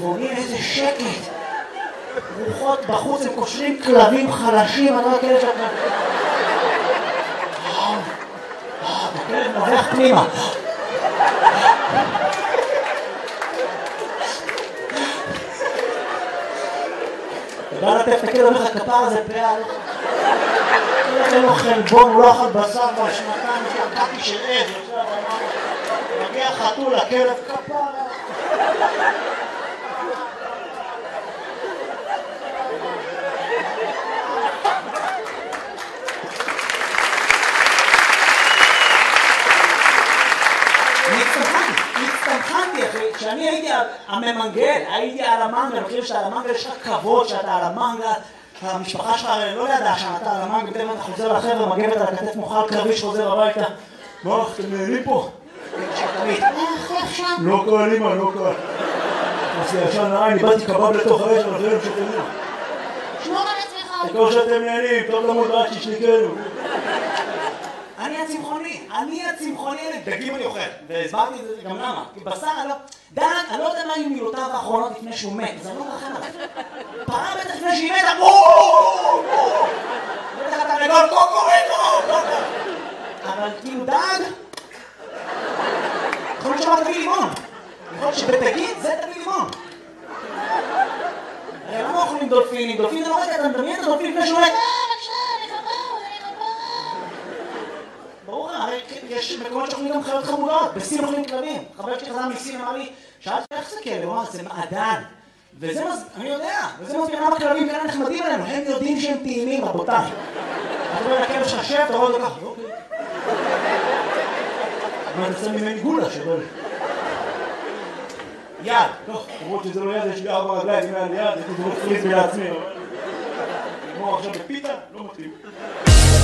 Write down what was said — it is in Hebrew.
טבעונים, איזה שקט. רוחות בחוץ, הם קושרים כלבים חלשים, אני לא הכלב שאתה... הכלב נובח פנימה. תודה לטף, תקל אומר לך כפר הזה פעל. אין לו חלבון, הוא לא אכל בשר בשנתיים, שקעתי של עז, מגיע חתול, הכלב כפר. הצטמחנתי אחי, כשאני הייתי הממנגל, הייתי על המנגל, אני חושב שאתה על המנגל יש לך כבוד שאתה על המנגל, המשפחה שלך לא ידעה שאתה על המנגל, פתאום אתה חוזר לחבר'ה, מגבת על הכתף מוכל כביש, חוזר הביתה. מה, אתם נהנים פה? לא קל, אמא, לא קל. עושה ישן נראה, אני באתי קבב לתוך האש, אבל אחרים שתהנים. שמור על עצמך. תקור שאתם נהנים, טוב למות רק שישניקנו. אני הצמחוני, דגים אני אוכל, והסברתי את זה גם למה, כי בשר אני לא יודע מה היו מילותיו האחרונות לפני שהוא מת, זה לא רחם עליו. פרה בטח לפני שהיא מתה, בטח אתה רגול, קוקורינו, אבל כאילו דג, יכול להיות שמה תביא לימון, יכול להיות שבתגיד זה תביא לימון. הרי למה אוכלים דולפינים? דולפין זה לא רגע, אתה מדמיין את הדולפין לפני שהוא מת. ברור, הרי יש מקומות שאוכלים גם חיות חמודות, בסין אוכלים כלבים. חבר שלי חזר מסין אמר לי, שאלתי איך זה כלב? הוא אמר, זה מעדן. וזה אני יודע, וזה מסביר למה כלבים כאלה נחמדים עלינו, הם יודעים שהם טעימים, רבותיי. אתה אומר לכלב שחשב, אתה רואה את זה ככה, אוקיי. אבל אתה שם ממני גולה שבל. יד, טוב, למרות שזה לא יד, יש לי 4 רגליים, אם היה לי יד, הייתי זורק פריז לעצמי, אבל... כמו עכשיו בפיתה, לא מתאים.